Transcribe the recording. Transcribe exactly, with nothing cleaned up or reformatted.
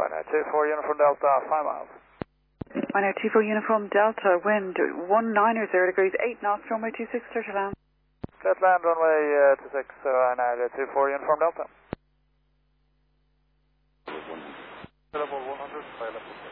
Ryanair two four Uniform Delta, five miles. Ryanair two four Uniform Delta, wind one niner zero degrees, eight knots, runway two six, clear to land. Clear to land, runway uh, two six, uh, Ryanair two four Uniform Delta. Level one hundred, level